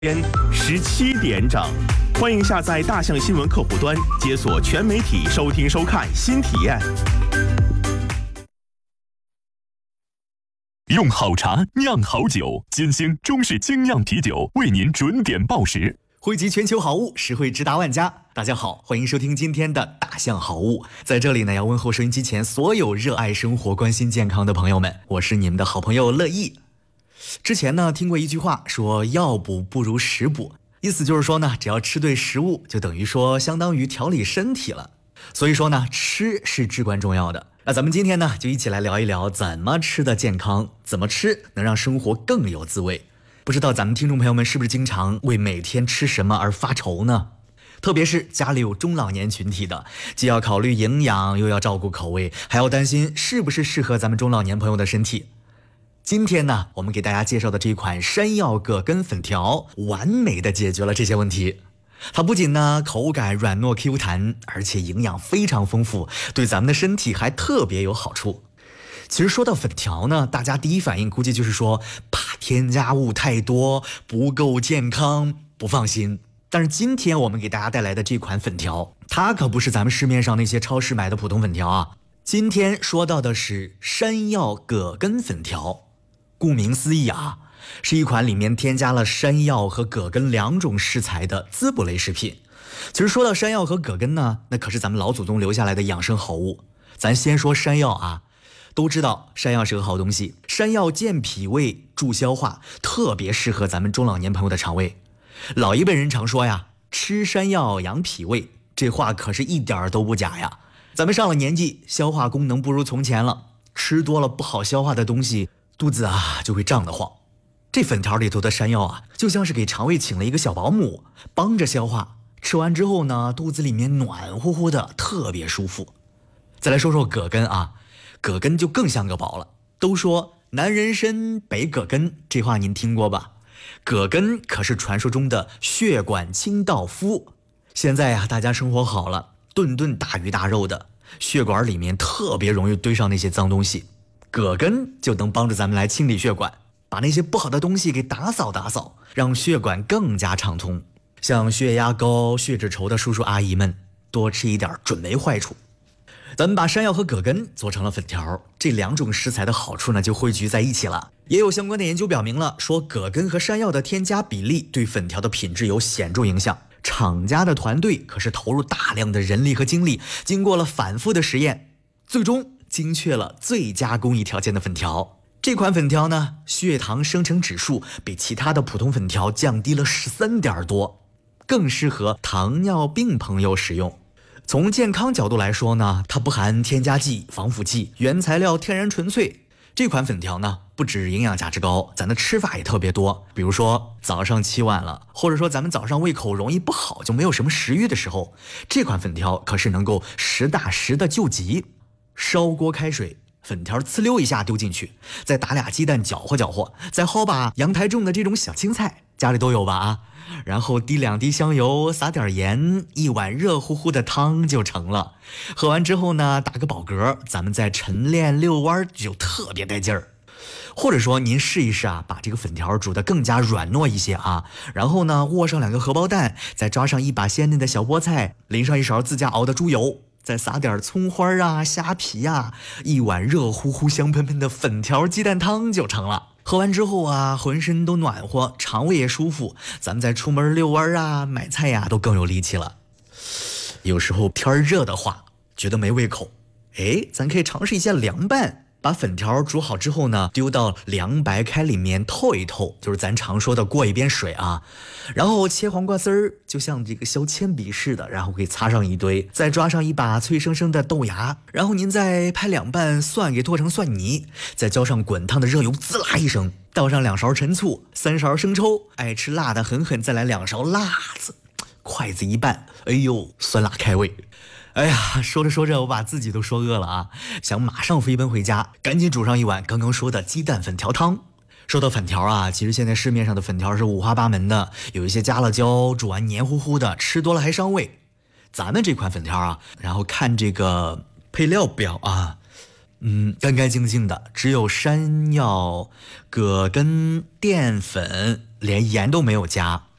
17点整，欢迎下载大象新闻客户端，解锁全媒体收听收看新体验。 用好茶酿好酒，金星中式精酿啤酒为您准点报时， 汇集全球好物，实惠直达万家。大家好，欢迎收听今天的大象好物。在这里呢，要问候收音机前所有热爱生活、关心健康的朋友们，我是你们的好朋友乐意。之前呢，听过一句话说药补不如食补，意思就是说呢，只要吃对食物，就等于说相当于调理身体了。所以说呢，吃是至关重要的。那咱们今天呢，就一起来聊一聊怎么吃的健康，怎么吃能让生活更有滋味。不知道咱们听众朋友们是不是经常为每天吃什么而发愁呢？特别是家里有中老年群体的，既要考虑营养，又要照顾口味，还要担心是不是适合咱们中老年朋友的身体。今天呢，我们给大家介绍的这款山药葛根粉条，完美的解决了这些问题。它不仅呢口感软糯 Q 弹，而且营养非常丰富，对咱们的身体还特别有好处。其实说到粉条呢，大家第一反应估计就是说怕添加物太多，不够健康，不放心。但是今天我们给大家带来的这款粉条，它可不是咱们市面上那些超市买的普通粉条啊。今天说到的是山药葛根粉条。顾名思义啊，是一款里面添加了山药和葛根两种食材的滋补类食品。其实说到山药和葛根呢，那可是咱们老祖宗留下来的养生好物。咱先说山药啊，都知道山药是个好东西，山药健脾胃助消化，特别适合咱们中老年朋友的肠胃。老一辈人常说呀，吃山药养脾胃，这话可是一点都不假呀。咱们上了年纪，消化功能不如从前了，吃多了不好消化的东西，肚子啊就会胀得慌。这粉条里头的山药啊，就像是给肠胃请了一个小保姆，帮着消化。吃完之后呢，肚子里面暖乎乎的，特别舒服。再来说说葛根啊，葛根就更像个宝了。都说男人参北葛根，这话您听过吧？葛根可是传说中的血管清道夫。现在啊，大家生活好了，顿顿大鱼大肉的，血管里面特别容易堆上那些脏东西。葛根就能帮助咱们来清理血管，把那些不好的东西给打扫打扫，让血管更加畅通。像血压高、血脂稠的叔叔阿姨们，多吃一点准没坏处。咱们把山药和葛根做成了粉条，这两种食材的好处呢就汇聚在一起了。也有相关的研究表明了，说葛根和山药的添加比例对粉条的品质有显著影响。厂家的团队可是投入大量的人力和精力，经过了反复的实验，最终精确了最佳工艺条件的粉条。这款粉条呢，血糖生成指数比其他的普通粉条降低了13点多，更适合糖尿病朋友使用。从健康角度来说呢，它不含添加剂、防腐剂，原材料天然纯粹。这款粉条呢，不止营养价值高，咱的吃法也特别多。比如说早上起晚了，或者说咱们早上胃口容易不好，就没有什么食欲的时候，这款粉条可是能够实打实的救急。烧锅开水，粉条呲溜一下丢进去，再打俩鸡蛋搅和搅和，再薅把阳台种的这种小青菜，家里都有吧啊？然后滴2滴香油，撒点盐，一碗热乎乎的汤就成了。喝完之后呢，打个饱嗝，咱们再晨练遛弯就特别带劲儿。或者说您试一试啊，把这个粉条煮得更加软糯一些啊，然后呢握上2个荷包蛋，再抓上一把鲜嫩的小菠菜，淋上一勺自家熬的猪油，再撒点葱花啊、虾皮啊，一碗热乎乎香喷喷的粉条鸡蛋汤就成了。喝完之后啊，浑身都暖和，肠胃也舒服，咱们再出门遛弯啊、买菜呀，都更有力气了。有时候天热的话，觉得没胃口，咱可以尝试一下凉拌。把粉条煮好之后呢，丢到凉白开里面透一透，就是咱常说的过一遍水啊。然后切黄瓜丝儿，就像这个削铅笔似的，然后给擦上一堆，再抓上一把脆生生的豆芽，然后您再拍2瓣蒜给剁成蒜泥，再浇上滚烫的热油，滋啦一声，倒上2勺陈醋，3勺生抽，爱吃辣的狠狠再来2勺辣子，筷子一拌，哎呦，酸辣开胃。哎呀，说着说着我把自己都说饿了啊，想马上飞奔回家，赶紧煮上一碗刚刚说的鸡蛋粉条汤。说到粉条啊，其实现在市面上的粉条是五花八门的，有一些加了椒，煮完黏糊糊的，吃多了还伤胃。咱们这款粉条啊，然后看这个配料表啊，干干净净的，只有山药、葛根、淀粉、 连盐都没有加。